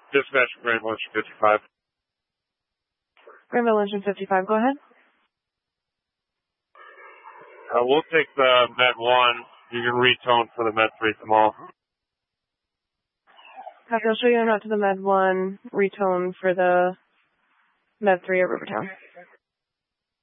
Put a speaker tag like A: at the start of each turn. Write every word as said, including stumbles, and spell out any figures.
A: Dispatch Grand Village fifty-five.
B: Grand Village fifty-five, go ahead.
A: Uh, we'll take the Med one. You can retone for the Med three tomorrow.
B: Copy, I'll show you a note to the Med one, retone for the Med three at Rivertown.